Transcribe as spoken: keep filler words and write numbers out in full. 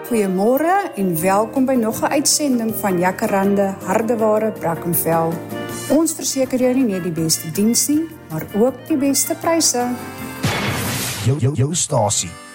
Goeiemôre en welkom by nog 'n uitsending van Jacaranda Hardeware Brackenfell. Ons verseker jou nie net die beste diens nie, maar ook die beste pryse. Jou, jou, jou stasie